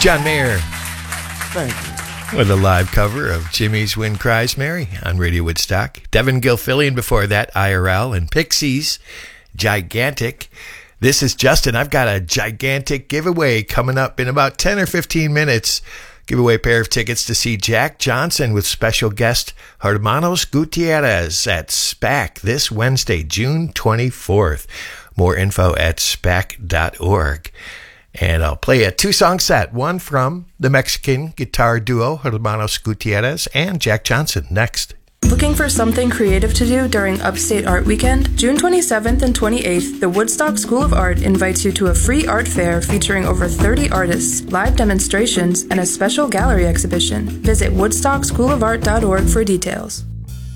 John Mayer. Thank you. With a live cover of Jimmy's Wind Cries Mary on Radio Woodstock. Devin Gilfillian before that, IRL, and Pixies, Gigantic. This is Justin. I've got a gigantic giveaway coming up in about 10 or 15 minutes. Give away a pair of tickets to see Jack Johnson with special guest Hermanos Gutierrez at SPAC this Wednesday, June 24th. More info at spac.org. And I'll play a two-song set, one from the Mexican guitar duo Hermanos Gutierrez and Jack Johnson next. Looking for something creative to do during Upstate Art Weekend? June 27th and 28th, the Woodstock School of Art invites you to a free art fair featuring over 30 artists, live demonstrations, and a special gallery exhibition. Visit woodstockschoolofart.org for details.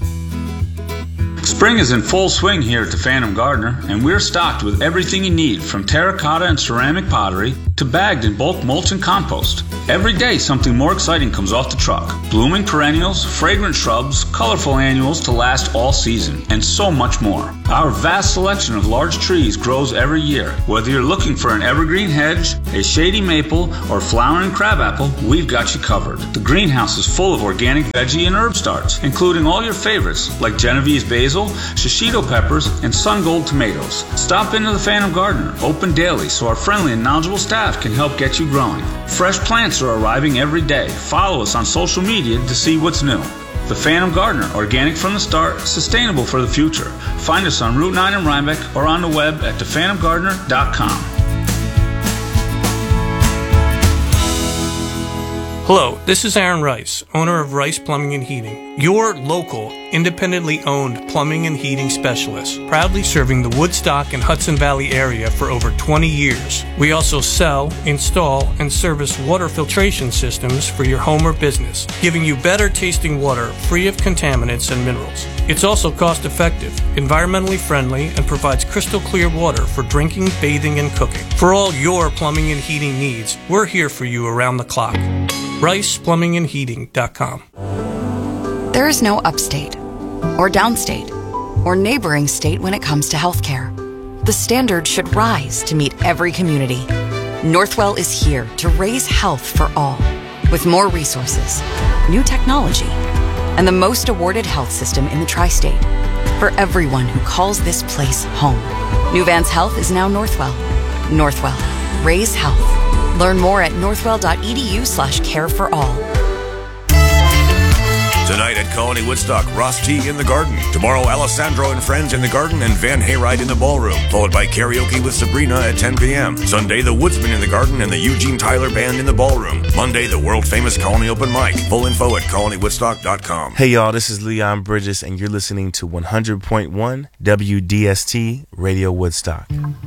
Spring is in full swing here at the Phantom Gardener, and we're stocked with everything you need, from terracotta and ceramic pottery to bagged and bulk mulch and compost. Every day something more exciting comes off the truck. Blooming perennials, fragrant shrubs, colorful annuals to last all season, and so much more. Our vast selection of large trees grows every year. Whether you're looking for an evergreen hedge, a shady maple, or flowering crabapple, we've got you covered. The greenhouse is full of organic veggie and herb starts, including all your favorites like Genovese basil, shishito peppers, and sun gold tomatoes. Stop into the Phantom Gardener, open daily so our friendly and knowledgeable staff can help get you growing. Fresh plants are arriving every day. Follow us on social media to see what's new. The Phantom Gardener, organic from the start, sustainable for the future. Find us on Route 9 in Rhinebeck or on the web at thephantomgardener.com. Hello, this is Aaron Rice, owner of Rice Plumbing and Heating, your local, independently owned plumbing and heating specialist, proudly serving the Woodstock and Hudson Valley area for over 20 years. We also sell, install, and service water filtration systems for your home or business, giving you better tasting water free of contaminants and minerals. It's also cost effective, environmentally friendly, and provides crystal clear water for drinking, bathing, and cooking. For all your plumbing and heating needs, we're here for you around the clock. RicePlumbingandHeating.com. There is no upstate, or downstate, or neighboring state when it comes to healthcare. The standard should rise to meet every community. Northwell is here to raise health for all, with more resources, new technology, and the most awarded health system in the tri-state for everyone who calls this place home. New Vance Health is now Northwell. Northwell. Raise health. Learn more at northwell.edu/care for all. Tonight at Colony Woodstock, Ross T. in the Garden. Tomorrow, Alessandro and Friends in the Garden and Van Hayride in the Ballroom, followed by karaoke with Sabrina at 10 p.m. Sunday, the Woodsman in the Garden and the Eugene Tyler Band in the Ballroom. Monday, the world-famous Colony Open Mic. Full info at colonywoodstock.com. Hey, y'all, this is Leon Bridges, and you're listening to 100.1 WDST Radio Woodstock.